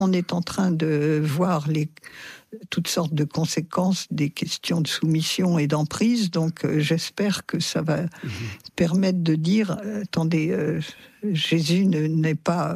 On est en train de voir toutes sortes de conséquences des questions de soumission et d'emprise. Donc, j'espère que ça va permettre de dire, attendez, Jésus n'est pas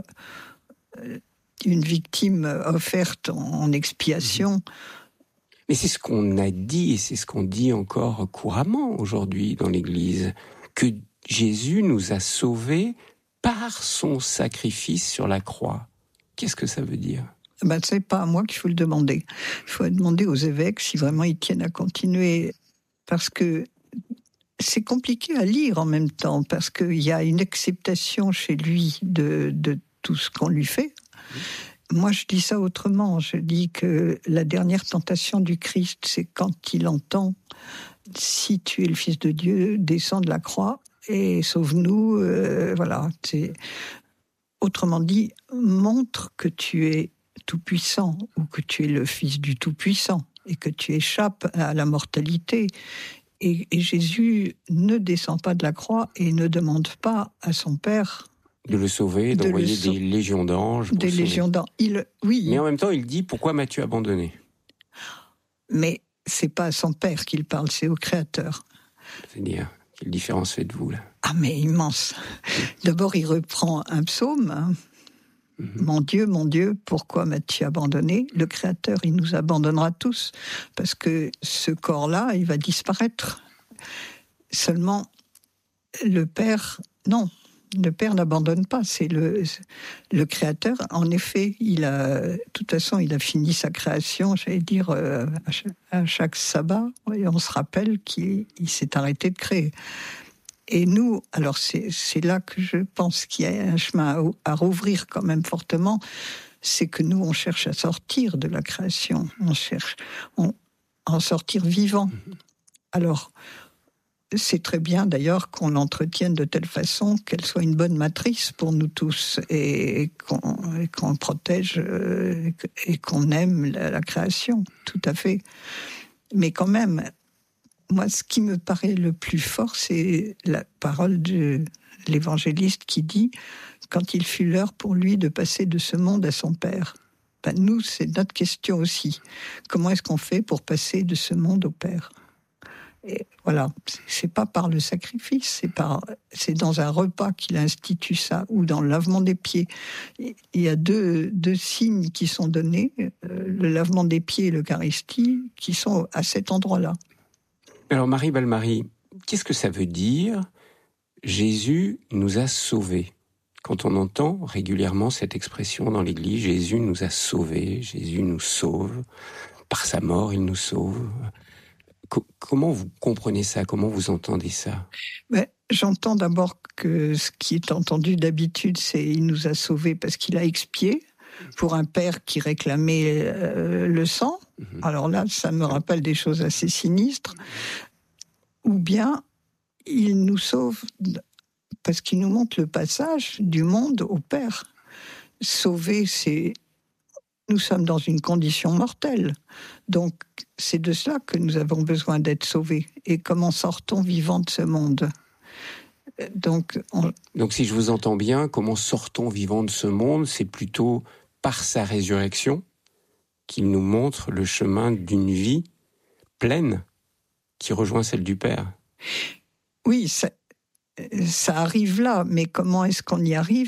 une victime offerte en expiation. Mais c'est ce qu'on a dit et c'est ce qu'on dit encore couramment aujourd'hui dans l'Église, que Jésus nous a sauvés par son sacrifice sur la croix. Qu'est-ce que ça veut dire ? C'est pas à moi qu'il faut le demander. Il faut demander aux évêques si vraiment ils tiennent à continuer. Parce que c'est compliqué à lire en même temps, parce qu'il y a une acceptation chez lui de tout ce qu'on lui fait. Moi, je dis ça autrement. Je dis que la dernière tentation du Christ, c'est quand il entend « Si tu es le Fils de Dieu, descends de la croix et sauve-nous ». Voilà. Autrement dit, montre que tu es tout-puissant ou que tu es le Fils du Tout-Puissant et que tu échappes à la mortalité. Et Jésus ne descend pas de la croix et ne demande pas à son Père de le sauver, d'envoyer des légions d'anges. Des légions d'anges. Oui. Mais en même temps, il dit « Pourquoi m'as-tu abandonné ?» Mais c'est pas à son Père qu'il parle, c'est au Créateur. C'est-à-dire, quelle différence faites-vous là ? Ah, mais immense. D'abord, il reprend un psaume. Mon Dieu, pourquoi m'as-tu abandonné ? Le Créateur, il nous abandonnera tous, parce que ce corps-là, il va disparaître. Seulement, le Père, non. Le Père n'abandonne pas, c'est le Créateur. En effet, de toute façon, il a fini sa création, j'allais dire, à chaque sabbat. Et on se rappelle qu'il s'est arrêté de créer. Et nous, alors c'est là que je pense qu'il y a un chemin à rouvrir quand même fortement, c'est que nous, on cherche à sortir de la création. On cherche à en sortir vivant. Alors, c'est très bien d'ailleurs qu'on l'entretienne de telle façon qu'elle soit une bonne matrice pour nous tous et qu'on protège et qu'on aime la création, tout à fait. Mais quand même, moi, ce qui me paraît le plus fort, c'est la parole de l'évangéliste qui dit « Quand il fut l'heure pour lui de passer de ce monde à son Père ». Nous, c'est notre question aussi. Comment est-ce qu'on fait pour passer de ce monde au Père ? Et voilà, c'est pas par le sacrifice, c'est dans un repas qu'il institue ça, ou dans le lavement des pieds. Il y a deux signes qui sont donnés, le lavement des pieds et l'Eucharistie, qui sont à cet endroit-là. Alors Marie Balmary, qu'est-ce que ça veut dire « Jésus nous a sauvés » ? Quand on entend régulièrement cette expression dans l'Église, Jésus nous a sauvés, Jésus nous sauve, par sa mort il nous sauve. Comment vous comprenez ça ? Comment vous entendez ça ? J'entends d'abord que ce qui est entendu d'habitude, c'est « il nous a sauvés parce qu'il a expié » pour un père qui réclamait le sang. Alors là, ça me rappelle des choses assez sinistres. Ou bien, il nous sauve parce qu'il nous montre le passage du monde au Père. Sauver, c'est... Nous sommes dans une condition mortelle. Donc, c'est de cela que nous avons besoin d'être sauvés. Et comment sort-on vivant de ce monde ? Donc, si je vous entends bien, comment sort-on vivant de ce monde ? C'est plutôt par sa résurrection qu'il nous montre le chemin d'une vie pleine qui rejoint celle du Père. Oui, ça arrive là, mais comment est-ce qu'on y arrive ?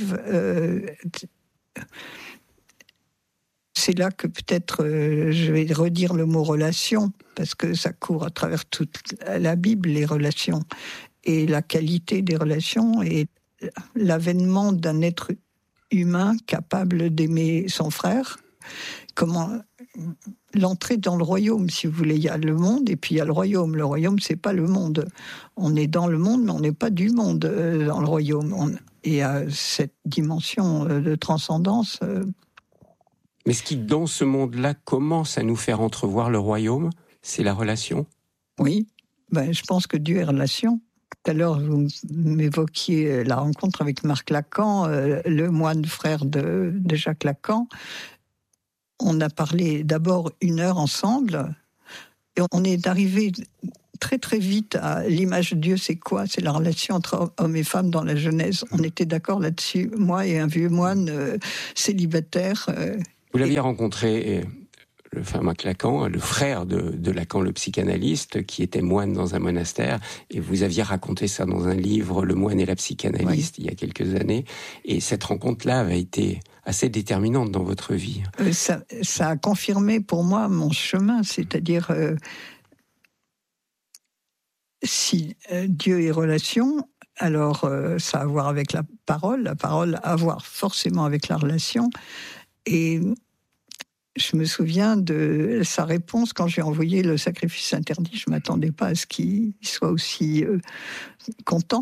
C'est là que peut-être je vais redire le mot « relation », parce que ça court à travers toute la Bible, les relations, et la qualité des relations, et l'avènement d'un être humain capable d'aimer son frère. Comment l'entrée dans le royaume, si vous voulez, il y a le monde et puis il y a le royaume. Le royaume, c'est pas le monde. On est dans le monde, mais on n'est pas du monde dans le royaume. Il y a cette dimension de transcendance. Mais ce qui, dans ce monde-là, commence à nous faire entrevoir le royaume, c'est la relation ? Oui, je pense que Dieu est relation. Tout à l'heure, vous m'évoquiez la rencontre avec Marc Lacan, le moine frère de Jacques Lacan. On a parlé d'abord 1 heure ensemble, et on est arrivé très très vite à l'image de Dieu, c'est quoi ? C'est la relation entre hommes et femmes dans la Genèse. On était d'accord là-dessus, moi et un vieux moine célibataire Vous l'aviez rencontré, le pharmac Lacan, le frère de Lacan, le psychanalyste, qui était moine dans un monastère, et vous aviez raconté ça dans un livre, Le moine et la psychanalyste, il y a quelques années, et cette rencontre-là avait été assez déterminante dans votre vie. Ça a confirmé pour moi mon chemin, c'est-à-dire si Dieu est relation, alors ça a à voir avec la parole a à voir forcément avec la relation, et je me souviens de sa réponse quand j'ai envoyé le sacrifice interdit. Je ne m'attendais pas à ce qu'il soit aussi content.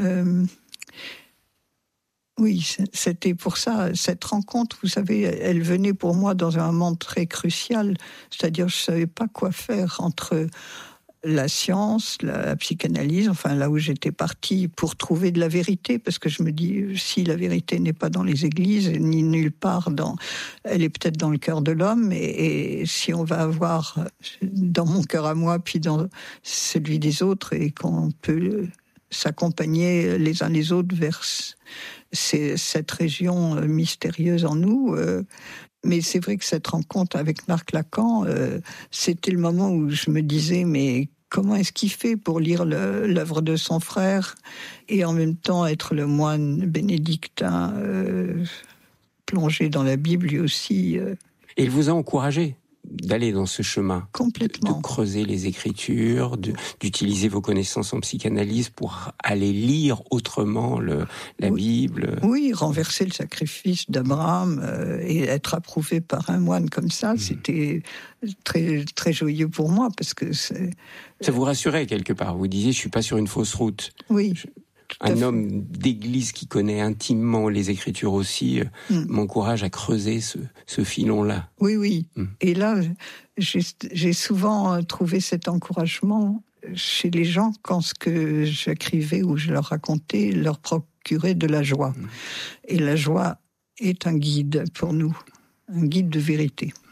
Oui, c'était pour ça. Cette rencontre, vous savez, elle venait pour moi dans un moment très crucial. C'est-à-dire, je ne savais pas quoi faire entre la science, la psychanalyse, enfin là où j'étais partie pour trouver de la vérité, parce que je me dis, si la vérité n'est pas dans les églises, ni nulle part, elle est peut-être dans le cœur de l'homme, et si on va avoir dans mon cœur à moi, puis dans celui des autres, et qu'on peut s'accompagner les uns les autres vers cette région mystérieuse en nous. Mais c'est vrai que cette rencontre avec Marc Lacan, c'était le moment où je me disais, mais comment est-ce qu'il fait pour lire l'œuvre de son frère et en même temps être le moine bénédictin plongé dans la Bible lui aussi. Et il vous a encouragé d'aller dans ce chemin, complètement, de creuser les Écritures, d'utiliser vos connaissances en psychanalyse pour aller lire autrement la Bible. Oui, renverser le sacrifice d'Abraham et être approuvé par un moine comme ça, c'était très, très joyeux pour moi, parce que ça vous rassurait quelque part. Vous disiez, je suis pas sur une fausse route. Oui. Un homme d'église qui connaît intimement les Écritures aussi m'encourage à creuser ce filon-là. Oui, oui. Et là, j'ai souvent trouvé cet encouragement chez les gens quand ce que j'écrivais ou je leur racontais leur procurait de la joie. Et la joie est un guide pour nous, un guide de vérité.